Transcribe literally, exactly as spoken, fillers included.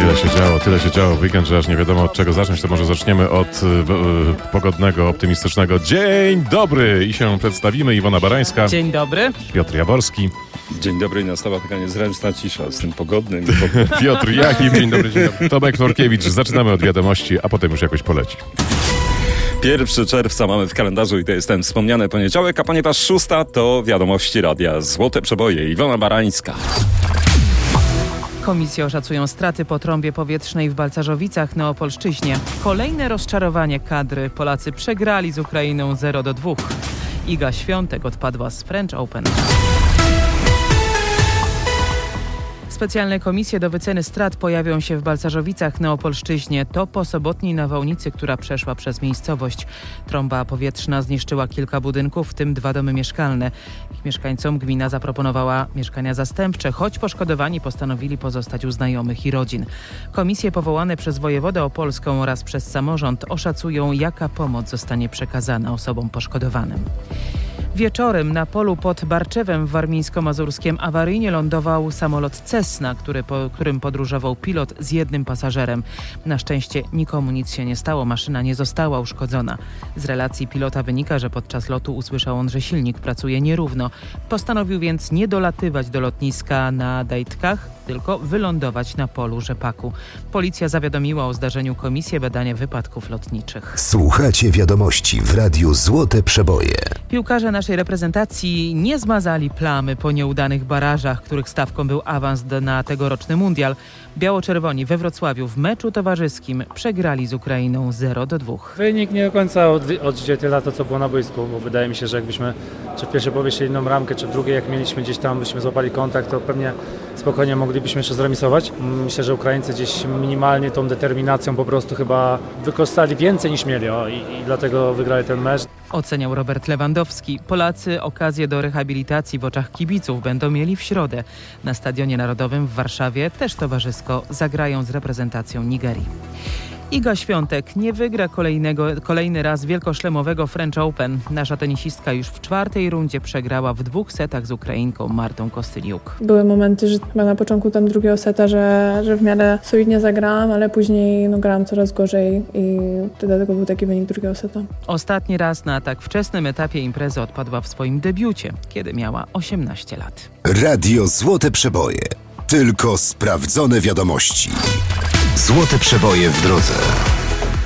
Tyle się działo, tyle się działo w weekend, że aż nie wiadomo od czego zacząć. To może zaczniemy od y, y, pogodnego, optymistycznego dzień dobry i się przedstawimy. Iwona Barańska. Dzień dobry. Piotr Jaworski. Dzień dobry i nastała taka niezręczna cisza z tym pogodnym. Piotr Jachim. Dzień dobry, dzień dobry. Tomek Norkiewicz. Zaczynamy od wiadomości, a potem już jakoś poleci. pierwszego czerwca mamy w kalendarzu i to jest ten wspomniany poniedziałek, a ponieważ szósta to wiadomości radia Złote Przeboje. Iwona Barańska. Komisje oszacują straty po trąbie powietrznej w Balcarzowicach na Opolszczyźnie. Kolejne rozczarowanie kadry. Polacy przegrali z Ukrainą zero do dwóch. Iga Świątek odpadła z French Open. Specjalne komisje do wyceny strat pojawią się w Balcarzowicach na Opolszczyźnie. To po sobotniej nawałnicy, która przeszła przez miejscowość. Trąba powietrzna zniszczyła kilka budynków, w tym dwa domy mieszkalne. Ich mieszkańcom gmina zaproponowała mieszkania zastępcze, choć poszkodowani postanowili pozostać u znajomych i rodzin. Komisje powołane przez wojewodę opolską oraz przez samorząd oszacują, jaka pomoc zostanie przekazana osobom poszkodowanym. Wieczorem na polu pod Barczewem w Warmińsko-Mazurskiem awaryjnie lądował samolot Cessna, który po, którym podróżował pilot z jednym pasażerem. Na szczęście nikomu nic się nie stało, maszyna nie została uszkodzona. Z relacji pilota wynika, że podczas lotu usłyszał on, że silnik pracuje nierówno. Postanowił więc nie dolatywać do lotniska na Dejtkach, tylko wylądować na polu rzepaku. Policja zawiadomiła o zdarzeniu Komisję Badania Wypadków Lotniczych. Słuchacie wiadomości w Radiu Złote Przeboje. Piłkarze naszej reprezentacji nie zmazali plamy po nieudanych barażach, których stawką był awans na tegoroczny mundial. Biało-czerwoni we Wrocławiu w meczu towarzyskim przegrali z Ukrainą zero do dwóch. Wynik nie do końca odzwierciedla to, co było na boisku, bo wydaje mi się, że jakbyśmy czy w pierwszej połowie jeszcze jedną ramkę, czy w drugiej, jak mieliśmy gdzieś tam, byśmy złapali kontakt, to pewnie spokojnie moglibyśmy jeszcze zremisować. Myślę, że Ukraińcy gdzieś minimalnie tą determinacją po prostu chyba wykorzystali więcej niż mieli o, i, i dlatego wygrali ten mecz. Oceniał Robert Lewandowski. Polacy okazję do rehabilitacji w oczach kibiców będą mieli w środę. Na Stadionie Narodowym w Warszawie też towarzysko zagrają z reprezentacją Nigerii. Iga Świątek nie wygra kolejnego, kolejny raz wielkoszlemowego French Open. Nasza tenisistka już w czwartej rundzie przegrała w dwóch setach z Ukrainką Martą Kostyliuk. Były momenty, że na początku tam drugiego seta, że, że w miarę solidnie zagrałam, ale później no, grałam coraz gorzej i dlatego był taki wynik drugiego seta. Ostatni raz na tak wczesnym etapie imprezy odpadła w swoim debiucie, kiedy miała osiemnaście lat. Radio Złote Przeboje. Tylko sprawdzone wiadomości. Złote Przeboje w drodze.